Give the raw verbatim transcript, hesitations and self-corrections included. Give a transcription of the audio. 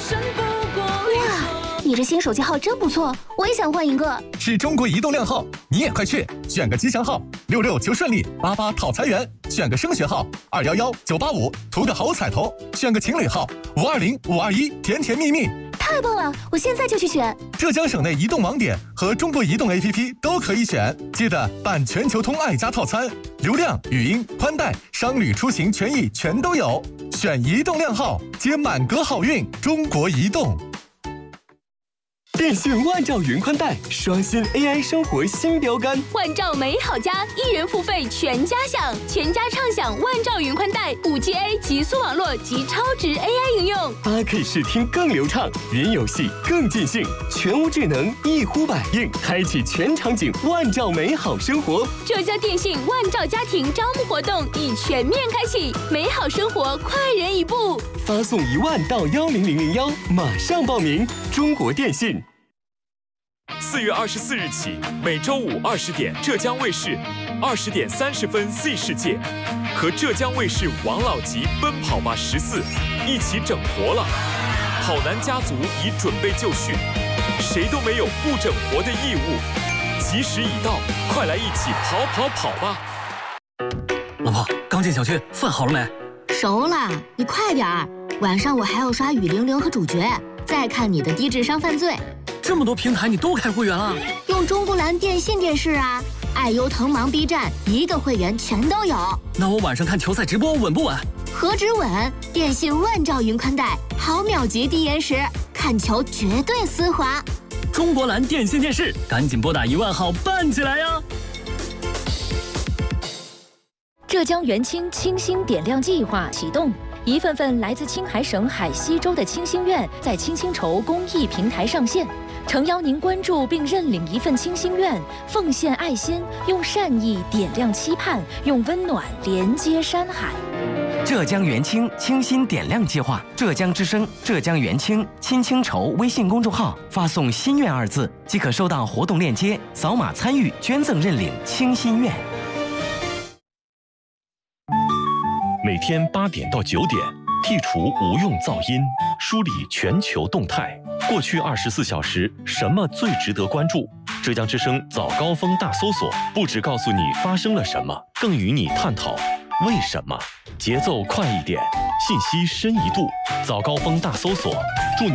你这新手机号真不错，我也想换一个。 是中国移动靓号，你也快去选个吉祥号，六六求顺利，八八讨财源，选个升学号，二幺幺九八五图个好彩头，选个情侣号，五二零五二一甜甜蜜蜜。 太棒了，我现在就去选。 浙江省内移动网点和中国移动 A P P 都可以选，记得办全球通爱家套餐，流量、语音、宽带、商旅出行权益全都有。选移动靓号，接满格好运。中国移动。 电信万兆云宽带刷新 A I 生活新标杆， 万兆美好家，一元付费全家享，全家畅享万兆云宽带 五 G A 极速网络及超值 A I 应用， 八 K 视听更流畅，云游戏更尽兴，全屋智能一呼百应，开启全场景万兆美好生活。 浙江电信万兆家庭招募活动已全面开启，美好生活快人一步， 发送一万到幺零零零幺，马上报名。中国电信。 四月二十四日起，每周五二十点，浙江卫视二十点三十分 Z 世界和浙江卫视王老吉奔跑吧十四一起整活了。跑男家族已准备就绪，谁都没有不整活的义务。吉时已到，快来一起跑跑跑吧！ 老婆，刚进小区，饭好了没？ 熟了，你快点儿。晚上我还要刷雨玲玲和主角，再看你的低智商犯罪。 这么多平台你都开会员了？ 用中国蓝电信电视啊，爱优腾芒 B 站一个会员全都有。 那我晚上看球赛直播稳不稳？ 何止稳，电信万兆云宽带，毫秒级低延时，看球绝对丝滑。 中国蓝电信电视，赶紧拨打一万号办起来呀！ 浙江元清清新点亮计划启动。一份份来自青海省海西州的清心愿在青青筹公益平台上线，诚邀您关注并认领一份清心愿，奉献爱心，用善意点亮期盼，用温暖连接山海。 浙江元清清新点亮计划，浙江之声、浙江元清青青筹微信公众号发送“心愿”二字，即可收到活动链接，扫码参与捐赠认领清心愿。 每天八点到九点，剔除无用噪音，梳理全球动态。过去二十四小时，什么最值得关注？浙江之声早高峰大搜索，不只告诉你发生了什么，更与你探讨为什么。节奏快一点，信息深一度。早高峰大搜索，祝你